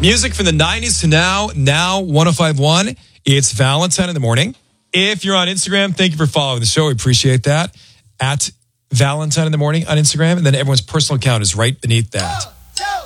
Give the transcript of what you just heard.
Music from the 90s to now 105.1. It's Valentine in the morning. If you're on Instagram, thank you for following the show. We appreciate that. At Valentine in the morning on Instagram. And then everyone's personal account is right beneath that.